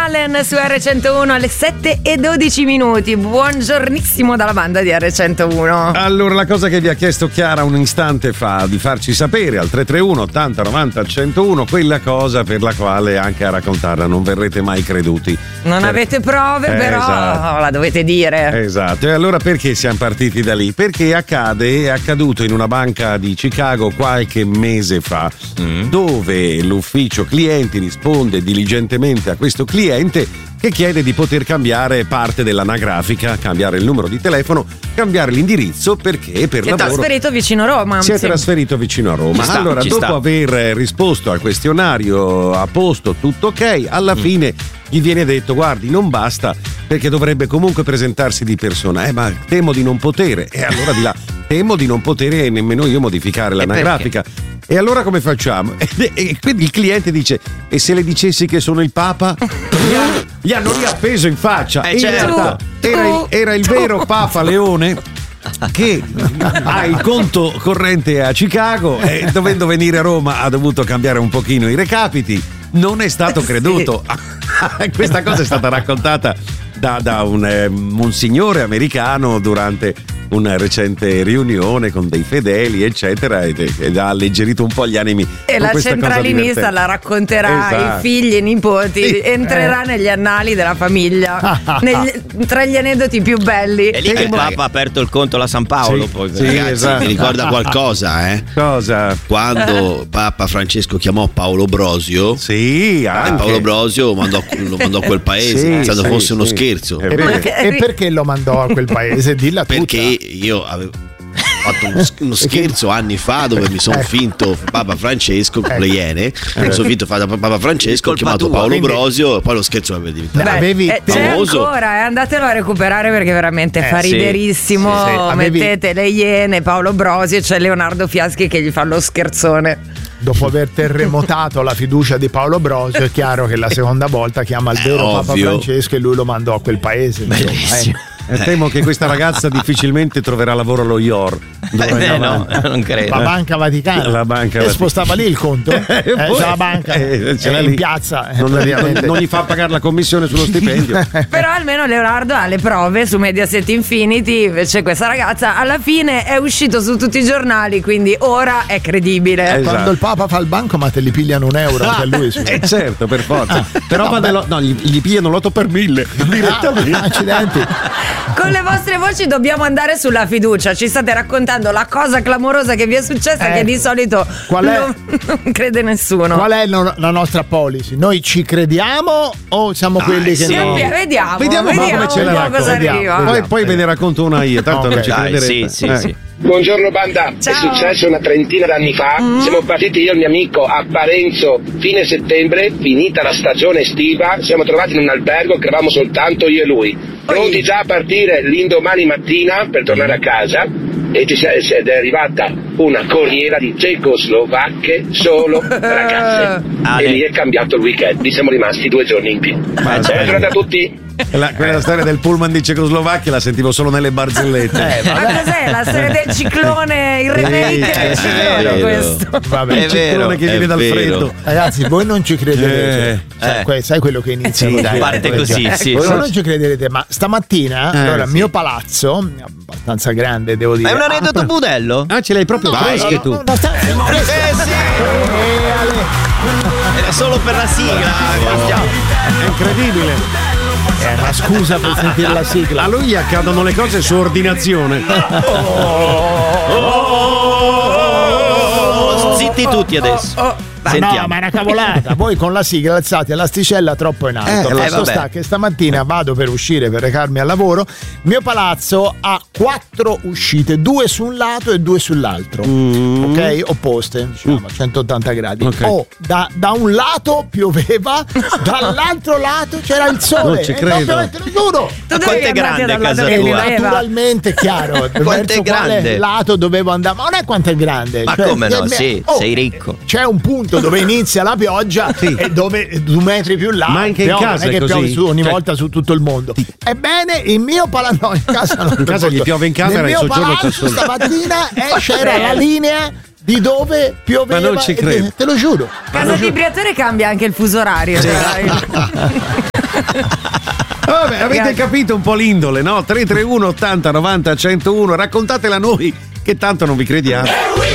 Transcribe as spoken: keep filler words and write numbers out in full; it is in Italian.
Allen su erre centouno alle sette e dodici minuti. Buongiornissimo dalla banda di erre centouno. Allora, la cosa che vi ha chiesto Chiara un istante fa di farci sapere al tre tre uno ottanta novanta centouno, quella cosa per la quale anche a raccontarla non verrete mai creduti. Non per... avete prove, eh, però esatto. La dovete dire. Esatto. E allora perché siamo partiti da lì? Perché accade, è accaduto in una banca di Chicago qualche mese fa, mm. dove l'ufficio clienti risponde diligentemente a questo cliente che chiede di poter cambiare parte dell'anagrafica, cambiare il numero di telefono, cambiare l'indirizzo perché per si lavoro è trasferito vicino a Roma. Si è sì. trasferito vicino a Roma. Ci sta, allora, ci dopo sta. aver risposto al questionario a posto, tutto ok, alla mm. fine gli viene detto: guardi, non basta, perché dovrebbe comunque presentarsi di persona. Eh, ma temo di non potere. E allora di là, temo di non potere nemmeno io modificare l'anagrafica. E allora come facciamo? E, e quindi il cliente dice: e se le dicessi che sono il Papa? Gli hanno, gli hanno riappeso in faccia. Eh, in certo. realtà era il, era il vero Papa Leone, che ha il conto corrente a Chicago e dovendo venire a Roma ha dovuto cambiare un pochino i recapiti. Non è stato creduto. Sì. Questa cosa è stata raccontata da, da un, eh, un signore americano durante una recente riunione con dei fedeli, eccetera, ed, ed ha alleggerito un po' gli animi. E la centralinista la racconterà esatto. ai figli e nipoti, sì. entrerà eh. negli annali della famiglia, negli, tra gli aneddoti più belli. E lì che il Papa ha aperto il conto alla San Paolo, sì, poi sì, ragazzi, esatto. Mi ricorda qualcosa, eh? Cosa? Quando Papa Francesco chiamò Paolo Brosio, sì, anche. Paolo Brosio mandò, lo mandò a quel paese, sì, pensando sì, fosse sì. uno scherzo. E perché, e perché lo mandò a quel paese? Dilla tutta. Perché io avevo fatto uno, uno scherzo anni fa dove mi sono finto Papa Francesco con le Iene, mi sono finto Papa Francesco, ho chiamato Paolo quindi... Brosio e poi lo scherzo aveva diventato avevi eh, c'è ancora, eh, andatelo a recuperare perché veramente eh, fa sì, riderissimo. Sì, sì. Avevi... mettete le Iene, Paolo Brosio e c'è Leonardo Fiaschi che gli fa lo scherzone. Dopo aver terremotato la fiducia di Paolo Brosio, è chiaro che la seconda volta chiama il vero Papa Francesco e lui lo mandò a quel paese. Bellissimo. Eh, temo che questa ragazza difficilmente troverà lavoro allo I O R. Eh, no, non credo. La Banca Vaticana. La banca e spostava lì il conto? Eh, eh, c'è la banca eh, ce l'ha in lì. piazza. Non, non, non gli fa pagare la commissione sullo stipendio. Però almeno Leonardo ha le prove su Mediaset Infinity. Invece questa ragazza alla fine è uscito su tutti i giornali, quindi ora è credibile. Esatto. Quando il Papa fa il banco, ma te li pigliano un euro anche a lui. Eh certo, per forza. Però no, lo, no, gli, gli pigliano l'otto per mille direttamente. Ah, accidenti. Con le vostre voci dobbiamo andare sulla fiducia. Ci state raccontando la cosa clamorosa che vi è successa, eh, che di solito qual è, non, non crede nessuno. Qual è no, la nostra policy? Noi ci crediamo o siamo ah, quelli sì. che no? Vediamo, vediamo, vediamo, come ce vediamo cosa vediamo, arriva. Poi, poi ve ne racconto una io, tanto okay. non ci crederete. Sì, sì, eh. sì. Buongiorno banda, ciao. È successo una trentina d'anni fa, mm. siamo partiti io e il mio amico a Parenzo fine settembre, finita la stagione estiva, siamo trovati in un albergo che eravamo soltanto io e lui, pronti già a partire l'indomani mattina per tornare a casa e ci ed è arrivata una corriera di cecoslovacche solo ragazze ah, e lì è cambiato il weekend, lì siamo rimasti due giorni in più. Buona giornata a tutti. La, quella storia del pullman di Cecoslovacchia la sentivo solo nelle barzellette. Eh, ma cos'è la storia del ciclone? Il remake sì, del ciclone questo? Vabbè, il ciclone che viene dal freddo. Ragazzi, voi non ci crederete. Eh, cioè, eh. Sai quello che inizia? Sì, dai, parte così, sì. Voi non ci crederete, ma stamattina eh, allora, il sì. mio palazzo, abbastanza grande, devo dire. È un aneddoto ah, budello? Ah, ce l'hai proprio no, fresche no, tu. No, no, sta... eh, sì. Era solo per la sigla. È incredibile. È una scusa per sentire la sigla. A lui accadono le cose su ordinazione. Oh, oh, oh, zitti tutti adesso. Oh, oh. Ma no, ma è una cavolata. Voi con la sigla alzate l'asticella troppo in alto. Eh, Fatto sta che stamattina vado per uscire per recarmi al lavoro. Il mio palazzo ha quattro uscite, due su un lato e due sull'altro. Mm. Ok? Opposte, diciamo, a centottanta gradi. Okay. Oh, da, da un lato pioveva, dall'altro lato c'era il sole. Non ci credo. Eh, te lo giuro. Ma quanto è grande a casa e tua? Naturalmente chiaro. Quanto è grande? Lato dovevo andare. Ma non è quanto è grande. Ma cioè, come no? me... Sì, oh, sei ricco. C'è un punto dove inizia la pioggia sì. e dove due metri più là ma anche in piove, casa non è che così? piove su, ogni cioè... volta su tutto il mondo. Ebbene il mio palazzo no, in casa non in casa gli piove in camera nel e mio soggiorno palazzo stamattina eh, c'era la linea di dove pioveva. Ma non ci credo. Te, te lo giuro. Casa di Briatore cambia anche il fuso orario. Sì. Vabbè, avete capito un po' l'indole, no? tre tre uno ottanta novanta centouno, raccontatela a noi che tanto non vi crediamo.